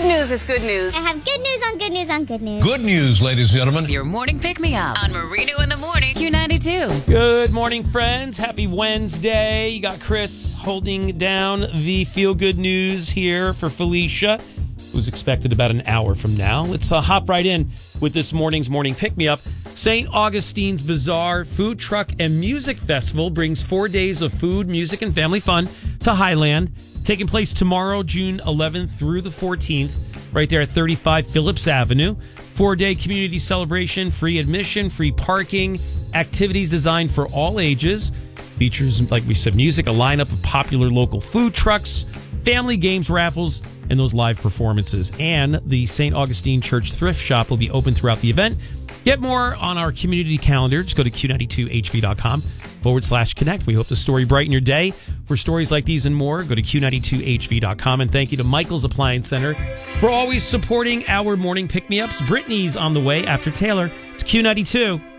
Good news is good news. I have good news on good news on good news. Good news, ladies and gentlemen. Your morning pick-me-up on Marino in the Morning, Q92. Good morning, friends. Happy Wednesday. You got Chris holding down the feel-good news here for Felicia, who's expected about an hour from now. Let's hop right in with this morning's morning pick-me-up. St. Augustine's Bazaar Food Truck and Music Festival brings 4 days of food, music, and family fun to Highland, taking place tomorrow, June 11th through the 14th, right there at 35 Phillips Avenue. 4-day community celebration, free admission, free parking, activities designed for all ages. Features, like we said, music, a lineup of popular local food trucks, family games, raffles, and those live performances. And the St. Augustine Church Thrift Shop will be open throughout the event. Get more on our community calendar. Just go to q92hv.com/connect. We hope the story brighten your day. For stories like these and more, go to q92hv.com. And thank you to Michael's Appliance Center for always supporting our morning pick-me-ups. Brittany's on the way after Taylor. It's Q92.